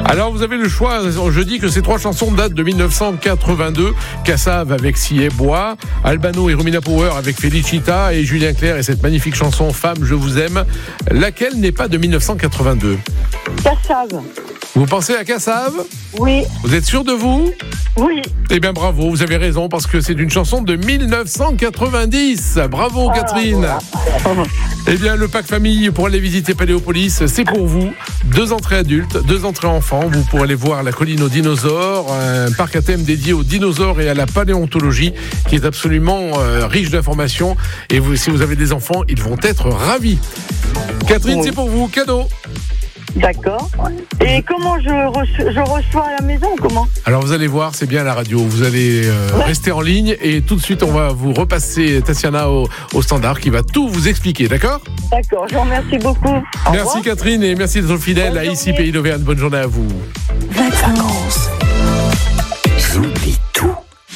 Alors vous avez le choix, je dis que ces 3 chansons datent de 1982, Cassave avec Si et Bois, Albano et Romina Power avec Felicita et Julien Clerc et cette magnifique chanson Femme je vous aime. Laquelle n'est pas de 1982? Cassave. Vous pensez à Cassave? Oui. Vous êtes sûr de vous? Oui. Eh bien bravo, vous avez raison parce que c'est une chanson de 1990. Bravo Catherine. Eh bien le pack famille pour aller visiter Paléopolis, c'est pour vous. 2 entrées adultes, 2 entrées enfants. Vous pourrez aller voir la colline aux dinosaures, un parc à thème dédié aux dinosaures et à la paléontologie qui est absolument riche d'informations. Et vous, si vous avez des enfants, ils vont être ravis. Catherine, oui. C'est pour vous, cadeau. D'accord. Et comment je reçois à la maison, comment? Alors vous allez voir, c'est bien à la radio. Vous allez rester en ligne et tout de suite on va vous repasser Tatiana au standard qui va tout vous expliquer, d'accord? D'accord, je vous remercie beaucoup. Merci Catherine et merci d'être fidèle à Ici Pays d'Auvergne. Bonne journée à vous. Vacances. J'oublie tout.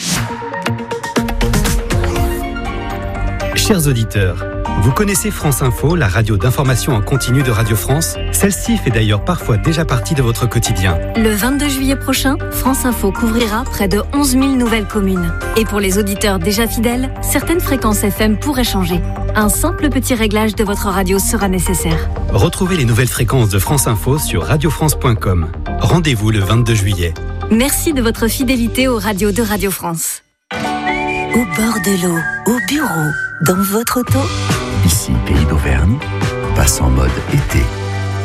Chers auditeurs, vous connaissez France Info, la radio d'information en continu de Radio France? Celle-ci fait d'ailleurs parfois déjà partie de votre quotidien. Le 22 juillet prochain, France Info couvrira près de 11 000 nouvelles communes. Et pour les auditeurs déjà fidèles, certaines fréquences FM pourraient changer. Un simple petit réglage de votre radio sera nécessaire. Retrouvez les nouvelles fréquences de France Info sur radiofrance.com. Rendez-vous le 22 juillet. Merci de votre fidélité aux radios de Radio France. Au bord de l'eau, au bureau, dans votre auto. Ici, Pays d'Auvergne, passe en mode été.